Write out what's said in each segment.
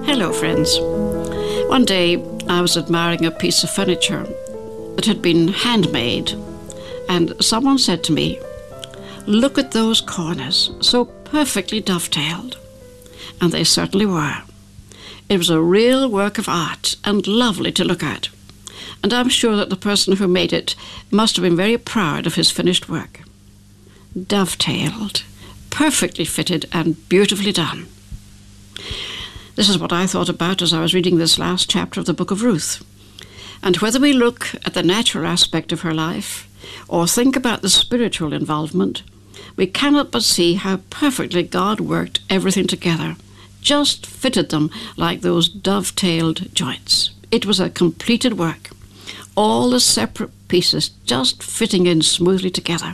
Hello, friends. One day I was admiring a piece of furniture that had been handmade, and someone said to me, "Look at those corners, so perfectly dovetailed." And they certainly were. It was a real work of art and lovely to look at. And I'm sure that the person who made it must have been very proud of his finished work. Dovetailed, perfectly fitted and beautifully done. This is what I thought about as I was reading this last chapter of the book of Ruth. And whether we look at the natural aspect of her life or think about the spiritual involvement, we cannot but see how perfectly God worked everything together, just fitted them like those dovetailed joints. It was a completed work, all the separate pieces just fitting in smoothly together.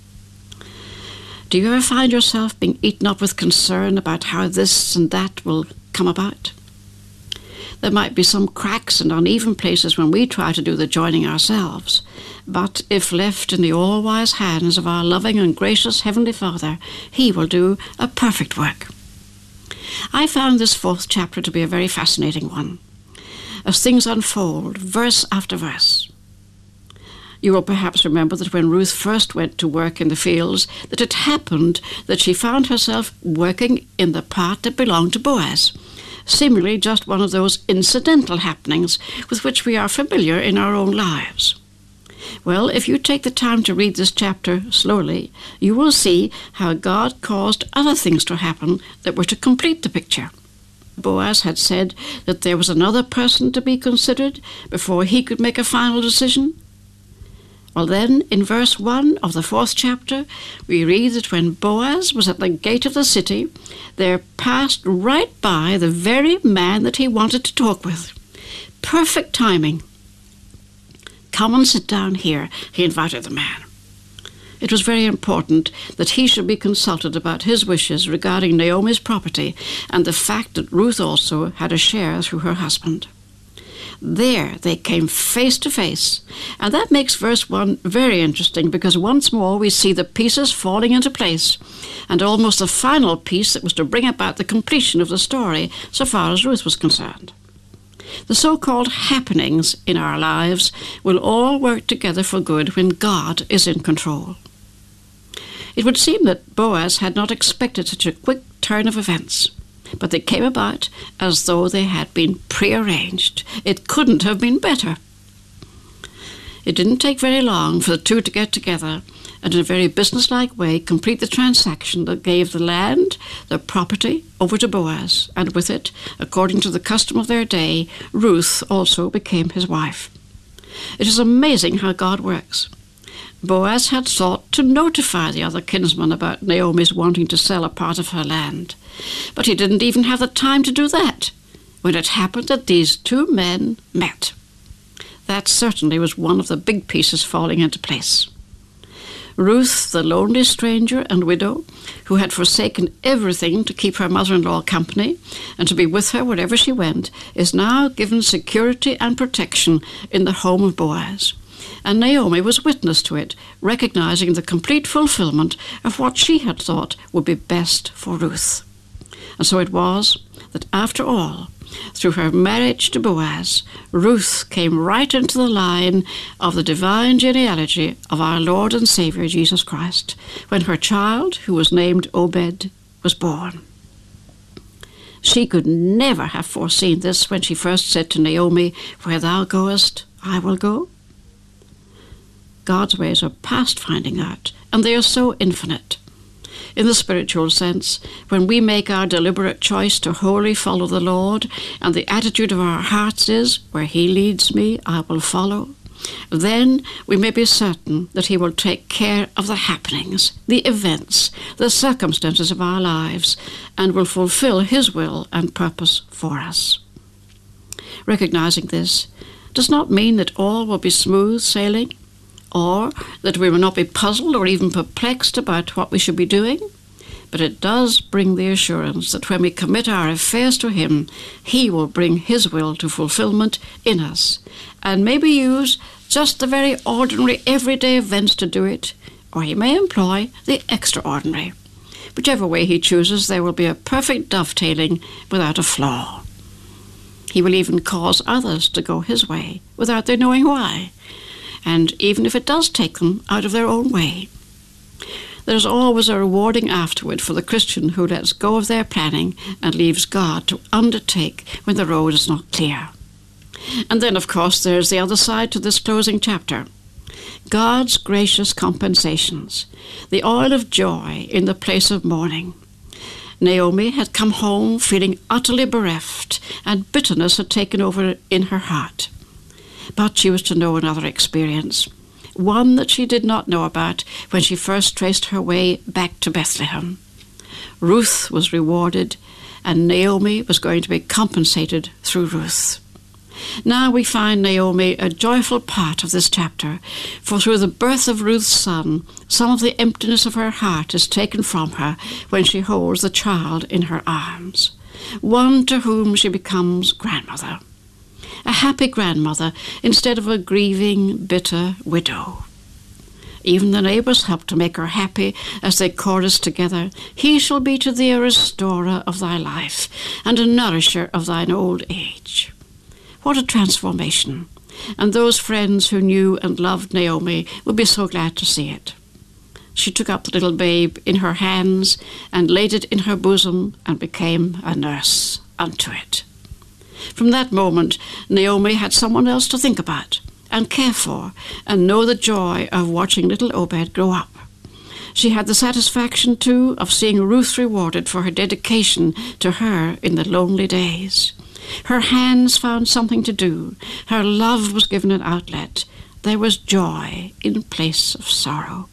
Do you ever find yourself being eaten up with concern about how this and that will come about? There might be some cracks and uneven places when we try to do the joining ourselves, but if left in the all-wise hands of our loving and gracious Heavenly Father, He will do a perfect work. I found this 4th chapter to be a very fascinating one, as things unfold, verse after verse. You will perhaps remember that when Ruth first went to work in the fields, that it happened that she found herself working in the part that belonged to Boaz, seemingly just one of those incidental happenings with which we are familiar in our own lives. Well, if you take the time to read this chapter slowly, you will see how God caused other things to happen that were to complete the picture. Boaz had said that there was another person to be considered before he could make a final decision. Well then, in verse 1 of the 4th chapter, we read that when Boaz was at the gate of the city, there passed right by the very man that he wanted to talk with. Perfect timing. "Come and sit down here," he invited the man. It was very important that he should be consulted about his wishes regarding Naomi's property and the fact that Ruth also had a share through her husband. There they came face to face, and that makes verse 1 very interesting because once more we see the pieces falling into place and almost the final piece that was to bring about the completion of the story so far as Ruth was concerned. The so-called happenings in our lives will all work together for good when God is in control. It would seem that Boaz had not expected such a quick turn of events, but they came about as though they had been prearranged. It couldn't have been better. It didn't take very long for the two to get together and in a very businesslike way complete the transaction that gave the land, the property, over to Boaz, and with it, according to the custom of their day, Ruth also became his wife. It is amazing how God works. Boaz had thought to notify the other kinsman about Naomi's wanting to sell a part of her land, but he didn't even have the time to do that when it happened that these two men met. That certainly was one of the big pieces falling into place. Ruth, the lonely stranger and widow, who had forsaken everything to keep her mother-in-law company and to be with her wherever she went, is now given security and protection in the home of Boaz. And Naomi was witness to it, recognizing the complete fulfillment of what she had thought would be best for Ruth. And so it was that after all, through her marriage to Boaz, Ruth came right into the line of the divine genealogy of our Lord and Savior Jesus Christ, when her child, who was named Obed, was born. She could never have foreseen this when she first said to Naomi, "Where thou goest, I will go." God's ways are past finding out, and they are so infinite. In the spiritual sense, when we make our deliberate choice to wholly follow the Lord, and the attitude of our hearts is, "Where He leads me, I will follow," then we may be certain that He will take care of the happenings, the events, the circumstances of our lives, and will fulfill His will and purpose for us. Recognizing this does not mean that all will be smooth sailing, or that we will not be puzzled or even perplexed about what we should be doing, but it does bring the assurance that when we commit our affairs to Him, He will bring His will to fulfillment in us, and maybe use just the very ordinary everyday events to do it, or He may employ the extraordinary. Whichever way He chooses, there will be a perfect dovetailing without a flaw. He will even cause others to go his way without their knowing why, and even if it does take them out of their own way. There's always a rewarding afterward for the Christian who lets go of their planning and leaves God to undertake when the road is not clear. And then, of course, there's the other side to this closing chapter. God's gracious compensations, the oil of joy in the place of mourning. Naomi had come home feeling utterly bereft, and bitterness had taken over in her heart. But she was to know another experience, one that she did not know about when she first traced her way back to Bethlehem. Ruth was rewarded, and Naomi was going to be compensated through Ruth. Now we find Naomi a joyful part of this chapter, for through the birth of Ruth's son, some of the emptiness of her heart is taken from her when she holds the child in her arms, one to whom she becomes grandmother. A happy grandmother instead of a grieving, bitter widow. Even the neighbours help to make her happy as they chorus together, "He shall be to thee a restorer of thy life, and a nourisher of thine old age." What a transformation! And those friends who knew and loved Naomi would be so glad to see it. She took up the little babe in her hands and laid it in her bosom and became a nurse unto it. From that moment, Naomi had someone else to think about and care for and know the joy of watching little Obed grow up. She had the satisfaction, too, of seeing Ruth rewarded for her dedication to her in the lonely days. Her hands found something to do. Her love was given an outlet. There was joy in place of sorrow.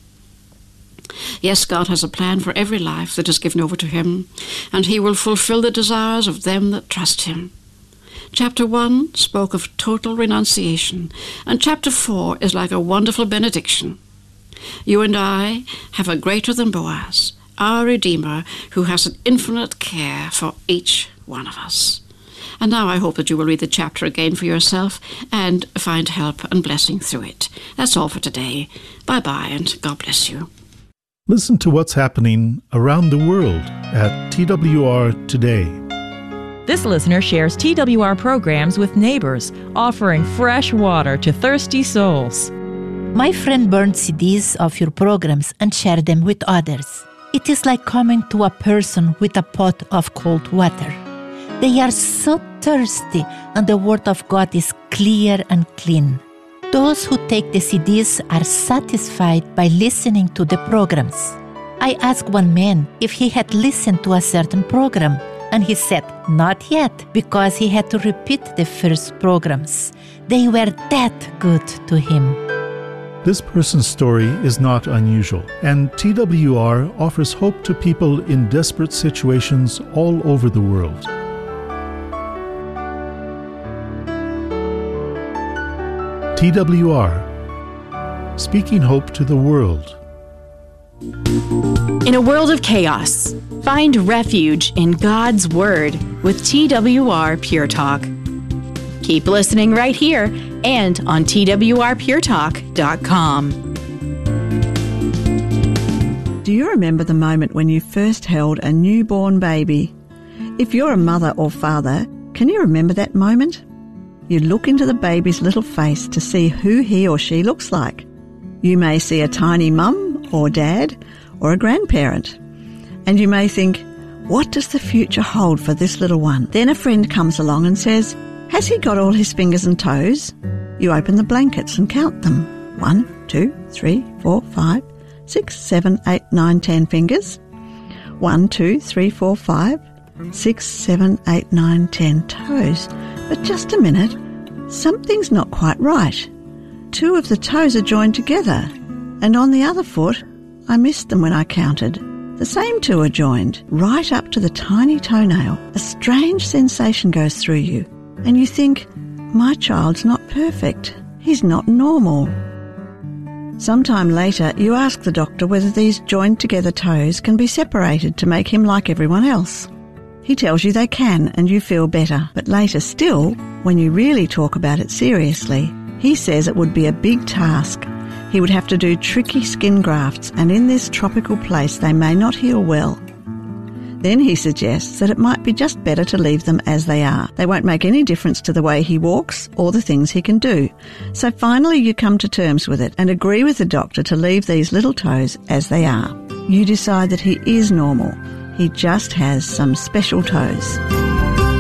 Yes, God has a plan for every life that is given over to him, and he will fulfill the desires of them that trust him. Chapter 1 spoke of total renunciation, and chapter 4 is like a wonderful benediction. You and I have a greater than Boaz, our Redeemer, who has an infinite care for each one of us. And now I hope that you will read the chapter again for yourself and find help and blessing through it. That's all for today. Bye-bye, and God bless you. Listen to what's happening around the world at TWR Today. This listener shares TWR programs with neighbors, offering fresh water to thirsty souls. My friend burned CDs of your programs and shared them with others. It is like coming to a person with a pot of cold water. They are so thirsty, and the Word of God is clear and clean. Those who take the CDs are satisfied by listening to the programs. I asked one man if he had listened to a certain program, and he said not yet, because he had to repeat the first programs. They were that good to him. This person's story is not unusual, and TWR offers hope to people in desperate situations all over the world. TWR, speaking hope to the world. In a world of chaos, find refuge in God's Word with TWR Pure Talk. Keep listening right here and on twrpuretalk.com. Do you remember the moment when you first held a newborn baby? If you're a mother or father, can you remember that moment? You look into the baby's little face to see who he or she looks like. You may see a tiny mum or dad or a grandparent. And you may think, what does the future hold for this little one? Then a friend comes along and says, has he got all his fingers and toes? You open the blankets and count them. 1, 2, 3, 4, 5, 6, 7, 8, 9, 10 fingers. 1, 2, 3, 4, 5, 6, 7, 8, 9, 10 toes. But just a minute, something's not quite right. 2 of the toes are joined together, and on the other foot, I missed them when I counted. The same 2 are joined, right up to the tiny toenail. A strange sensation goes through you, and you think, my child's not perfect. He's not normal. Sometime later, you ask the doctor whether these joined together toes can be separated to make him like everyone else. He tells you they can, and you feel better. But later still, when you really talk about it seriously, he says it would be a big task. He would have to do tricky skin grafts, and in this tropical place they may not heal well. Then he suggests that it might be just better to leave them as they are. They won't make any difference to the way he walks or the things he can do. So finally you come to terms with it and agree with the doctor to leave these little toes as they are. You decide that he is normal. He just has some special toes.